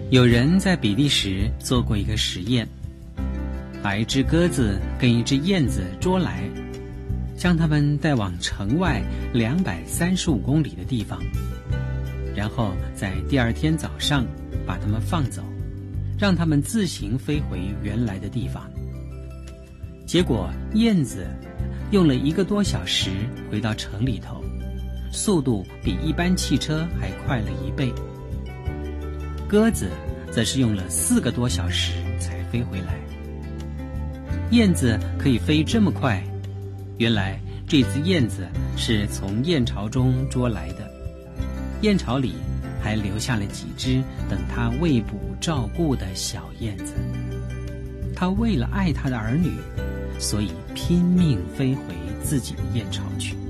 有人在比利时做过一个实验，把一只鸽子跟一只燕子捉来，将它们带往城外235公里的地方，然后在第二天早上把它们放走，让它们自行飞回原来的地方。结果燕子用了1个多小时回到城里头，速度比一般汽车还快了1倍。鸽子则是用了4个多小时才飞回来。燕子可以飞这么快，原来这只燕子是从燕巢中捉来的，燕巢里还留下了几只等它喂哺照顾的小燕子。它为了爱它的儿女，所以拼命飞回自己的燕巢去。